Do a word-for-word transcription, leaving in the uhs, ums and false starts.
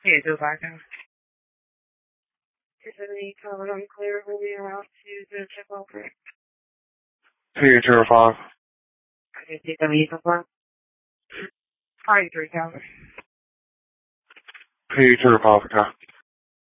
Yeah, do five now. Is there any color unclear when we are out to the chip over? P H zero five. I didn't see them either one. Probably three colors. P H zero five, okay.